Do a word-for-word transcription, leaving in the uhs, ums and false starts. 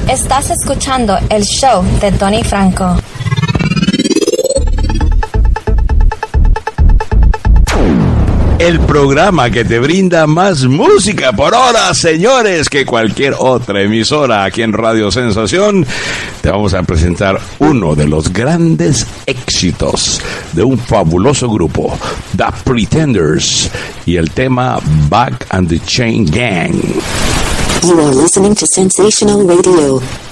Estás escuchando el show de Tony Franco. El programa que te brinda más música por hora, señores, que cualquier otra emisora aquí en Radio Sensación. Te vamos a presentar uno de los grandes éxitos de un fabuloso grupo, The Pretenders, y el tema Back and the Chain Gang. You are listening to Sensational Radio.